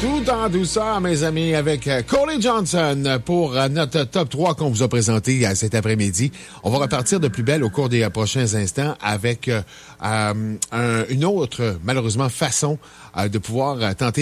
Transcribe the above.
Tout en douceur, mes amis, avec Coley Johnson pour notre top 3 qu'on vous a présenté cet après-midi. On va repartir de plus belle au cours des prochains instants avec une autre, malheureusement, façon de pouvoir tenter